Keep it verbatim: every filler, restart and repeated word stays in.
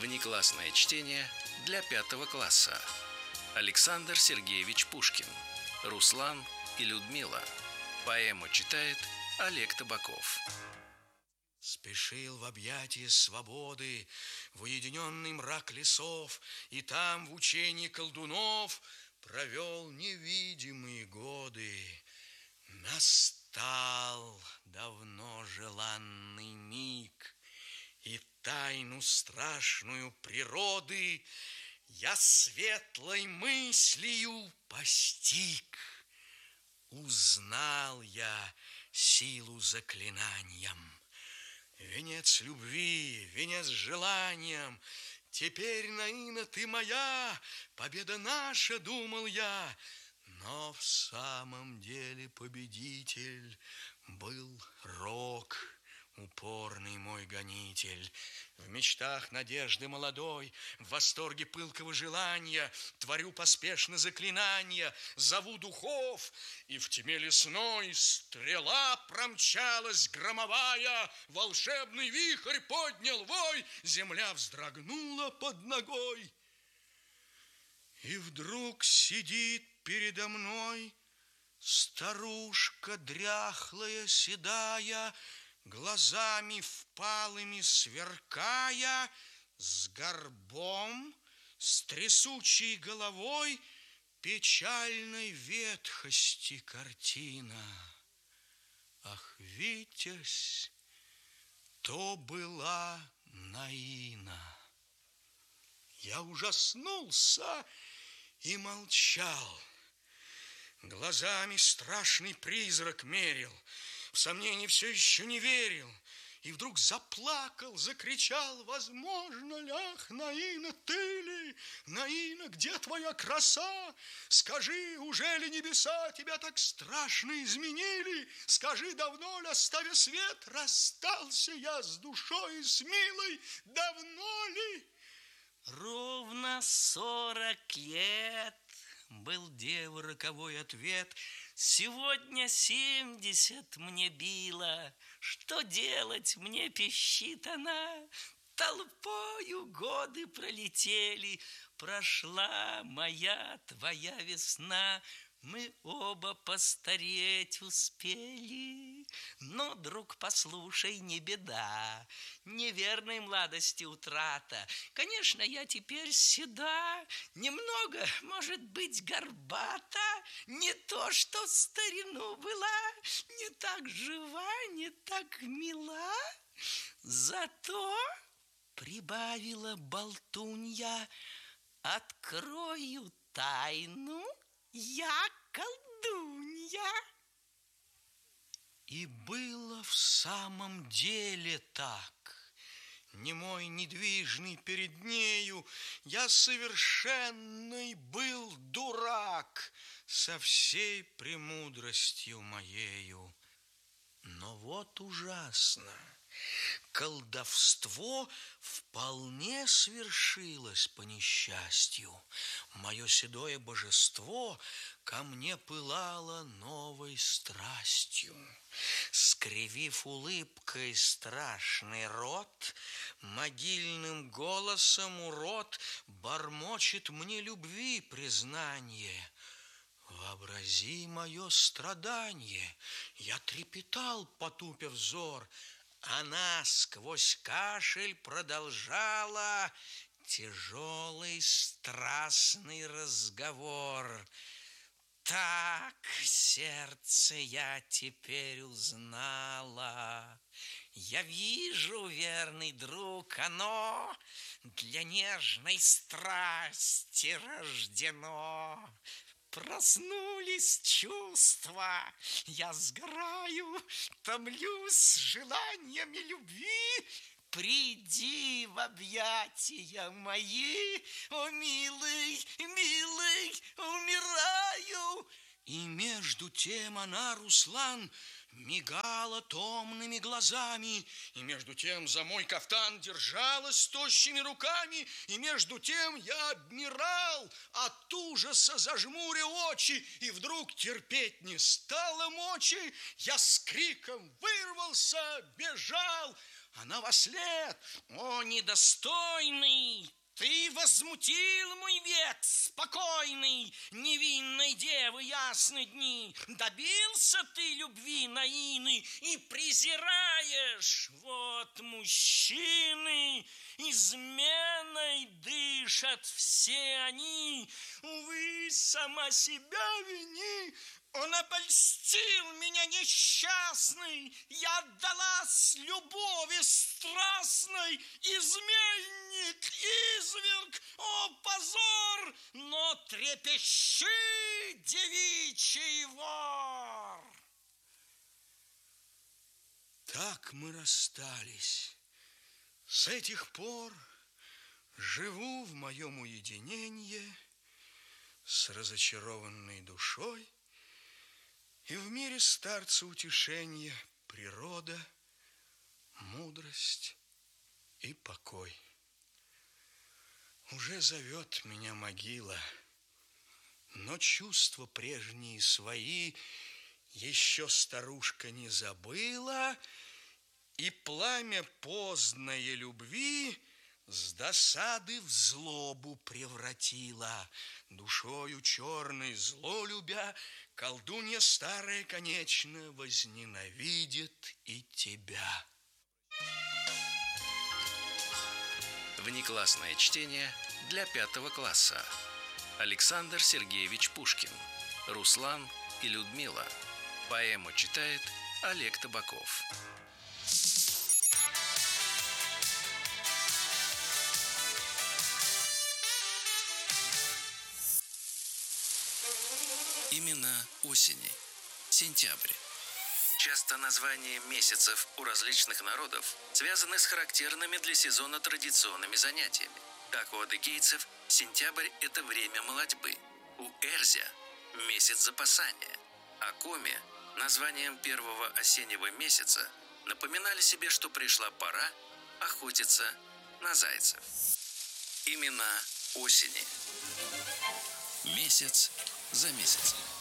Внеклассное чтение для пятого класса. Александр Сергеевич Пушкин. Руслан и Людмила. Поэму читает Олег Табаков. Спешил в объятия свободы, в уединенный мрак лесов, и там в учении колдунов провел невидимые годы. Настал давно желанный миг, и тайну страшную природы я светлой мыслью постиг. Узнал я силу заклинанием. Венец любви, венец желанием. Теперь, Наина, ты моя, победа наша, думал я. Но в самом деле победитель был Рок, упорный мой гонитель. В мечтах надежды молодой, в восторге пылкого желания творю поспешно заклинания, зову духов, и в тьме лесной стрела промчалась громовая, волшебный вихрь поднял вой, земля вздрогнула под ногой. И вдруг сидит передо мной старушка дряхлая, седая, глазами впалыми сверкая, с горбом, с трясучей головой, печальной ветхости картина. Ах, Витязь, то была Наина. Я ужаснулся и молчал. Глазами страшный призрак мерил, в сомнении все еще не верил. И вдруг заплакал, закричал: возможно ли, ах, Наина, ты ли? Наина, где твоя краса? Скажи, ужели небеса тебя так страшно изменили? Скажи, давно ли, оставя свет, расстался я с душой и с милой? Давно ли? Ровно сорок лет, был девы роковой ответ. Сегодня семьдесят мне било. Что делать мне, пищит она? Толпою годы пролетели, прошла моя твоя весна. Мы оба постареть успели. Но, друг, послушай, не беда, неверной младости утрата. Конечно, я теперь седа, немного, может быть, горбата. Не то, что в старину была, не так жива, не так мила. Зато, прибавила болтунья, открою тайну, я колдунья. И было в самом деле так. Немой, недвижный перед нею, я совершенный был дурак со всей премудростью моею. Но вот ужасно, колдовство вполне свершилось по несчастью. Мое седое божество ко мне пылало новой страстью. Скривив улыбкой страшный рот, могильным голосом урод бормочет мне любви признание. Вообрази мое страдание, я трепетал, потупив взор. Она сквозь кашель продолжала тяжелый страстный разговор. Так, сердце, я теперь узнала. Я вижу, верный друг, оно для нежной страсти рождено. Проснулись чувства, я сгораю, томлюсь желаниями любви. Приди в объятия мои, о, милый, милый, умираю. И между тем она, Руслан, мигала томными глазами, и между тем за мой кафтан держалась тощими руками, и между тем я обмирал от ужаса, зажмуря очи, и вдруг терпеть не стало мочи. Я с криком вырвался, бежал, она вослед. О, недостойный! Ты возмутил мой век спокойный, невинной девы ясны дни. Добился ты любви наины и презираешь. Вот мужчины, изменой дышат все они. Увы, сама себя вини. Он обольстил меня несчастный, я отдалась любови страстной, изменник, изверг, о, позор, но трепещи, девичий вор. Так мы расстались. С этих пор живу в моем уединении с разочарованной душой. И в мире старца утешение, природа, мудрость и покой. Уже зовет меня могила, но чувства прежние свои еще старушка не забыла, и пламя поздной любви с досады в злобу превратила. Душою черной зло любя, колдунья старая, конечно, возненавидит и тебя. Внеклассное чтение для пятого класса. Александр Сергеевич Пушкин. Руслан и Людмила. Поэму читает Олег Табаков. Имена осени. Сентябрь. Часто названия месяцев у различных народов связаны с характерными для сезона традиционными занятиями. Так у адыгейцев сентябрь – это время молодьбы, у эрзя – месяц запасания, а коми названием первого осеннего месяца напоминали себе, что пришла пора охотиться на зайцев. Имена осени. Месяц за месяцем.